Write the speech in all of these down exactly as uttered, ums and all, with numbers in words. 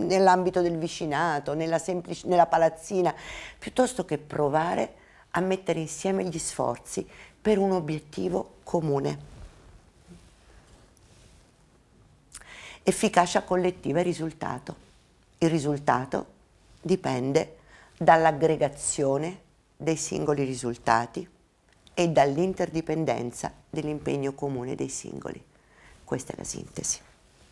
nell'ambito del vicinato, nella, semplice, nella palazzina, piuttosto che provare a mettere insieme gli sforzi per un obiettivo comune. Efficacia collettiva e risultato. Il risultato dipende dall'aggregazione dei singoli risultati e dall'interdipendenza dell'impegno comune dei singoli. Questa è la sintesi.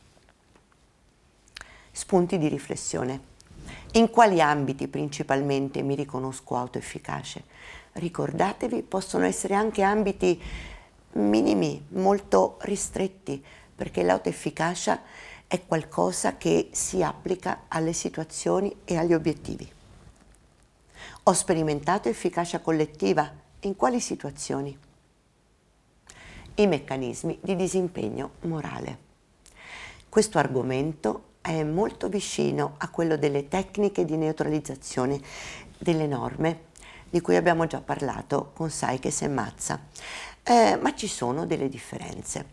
Spunti di riflessione. In quali ambiti principalmente mi riconosco autoefficace? Ricordatevi, possono essere anche ambiti minimi, molto ristretti, perché l'autoefficacia è qualcosa che si applica alle situazioni e agli obiettivi. Ho sperimentato efficacia collettiva. In quali situazioni? I meccanismi di disimpegno morale. Questo argomento è molto vicino a quello delle tecniche di neutralizzazione delle norme, di cui abbiamo già parlato con Sykes e Mazza, eh, ma ci sono delle differenze.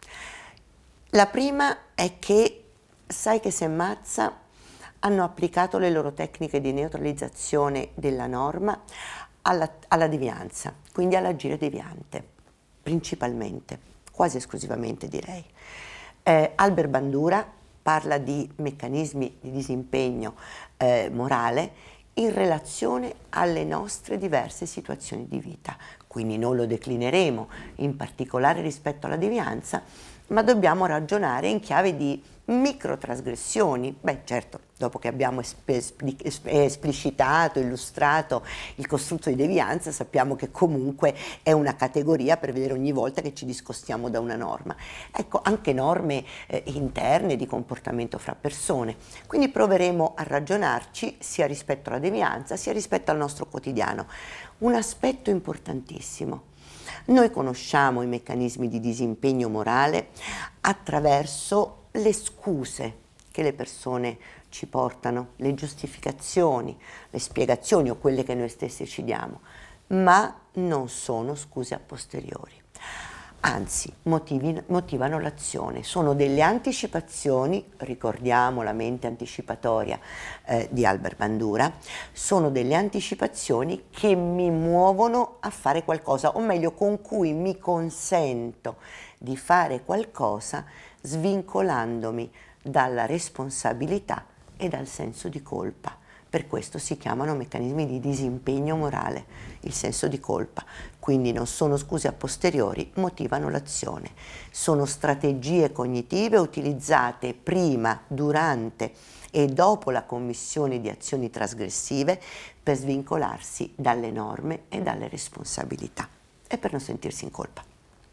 La prima è che Sykes e Mazza hanno applicato le loro tecniche di neutralizzazione della norma alla, alla devianza, quindi all'agire deviante, principalmente, quasi esclusivamente direi. Eh, Albert Bandura parla di meccanismi di disimpegno eh, morale in relazione alle nostre diverse situazioni di vita, quindi non lo declineremo in particolare rispetto alla devianza, ma dobbiamo ragionare in chiave di microtrasgressioni. Beh, certo, dopo che abbiamo esplicitato, illustrato il costrutto di devianza, sappiamo che comunque è una categoria per vedere ogni volta che ci discostiamo da una norma. Ecco, anche norme eh, interne di comportamento fra persone. Quindi proveremo a ragionarci sia rispetto alla devianza, sia rispetto al nostro quotidiano. Un aspetto importantissimo. Noi conosciamo i meccanismi di disimpegno morale attraverso le scuse che le persone ci portano, le giustificazioni, le spiegazioni o quelle che noi stessi ci diamo, ma non sono scuse a posteriori. Anzi, motivi, motivano l'azione, sono delle anticipazioni, ricordiamo la mente anticipatoria eh, di Albert Bandura, sono delle anticipazioni che mi muovono a fare qualcosa, o meglio con cui mi consento di fare qualcosa svincolandomi dalla responsabilità e dal senso di colpa. Per questo si chiamano meccanismi di disimpegno morale, il senso di colpa. Quindi non sono scuse a posteriori, motivano l'azione. Sono strategie cognitive utilizzate prima, durante e dopo la commissione di azioni trasgressive per svincolarsi dalle norme e dalle responsabilità e per non sentirsi in colpa.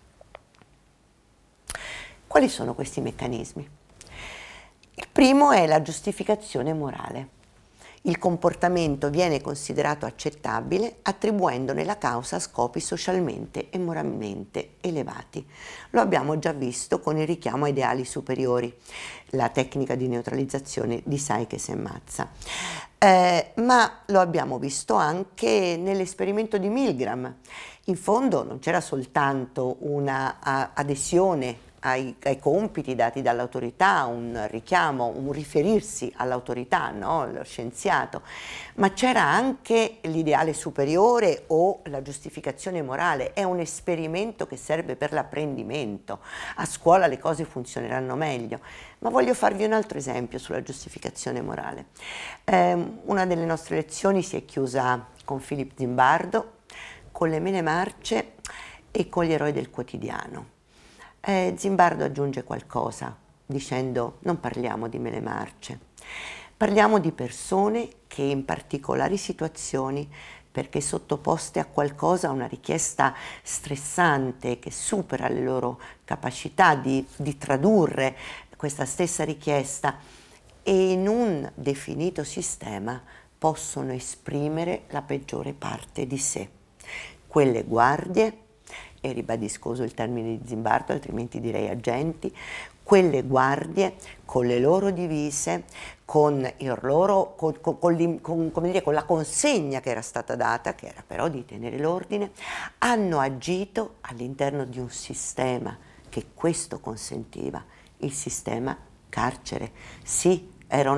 Quali sono questi meccanismi? Il primo è la giustificazione morale. Il comportamento viene considerato accettabile attribuendone la causa a scopi socialmente e moralmente elevati. Lo abbiamo già visto con il richiamo a ideali superiori, la tecnica di neutralizzazione di Sykes e Mazza. Eh, ma lo abbiamo visto anche nell'esperimento di Milgram. In fondo non c'era soltanto una a, adesione Ai, ai compiti dati dall'autorità, un richiamo, un riferirsi all'autorità, no? Lo scienziato, ma c'era anche l'ideale superiore o la giustificazione morale. È un esperimento che serve per l'apprendimento. A scuola le cose funzioneranno meglio. Ma voglio farvi un altro esempio sulla giustificazione morale. Eh, una delle nostre lezioni si è chiusa con Philip Zimbardo, con le mele marce e con gli eroi del quotidiano. Eh, Zimbardo aggiunge qualcosa dicendo: non parliamo di mele marce, parliamo di persone che in particolari situazioni, perché sottoposte a qualcosa, a una richiesta stressante che supera le loro capacità di, di tradurre questa stessa richiesta, e in un definito sistema possono esprimere la peggiore parte di sé. Quelle guardie, e ribadisco, uso il termine di Zimbardo, altrimenti direi agenti, quelle guardie con le loro divise, con, il loro, con, con, con, con, come dire, con la consegna che era stata data, che era però di tenere l'ordine, hanno agito all'interno di un sistema che questo consentiva, il sistema carcere. Sì, era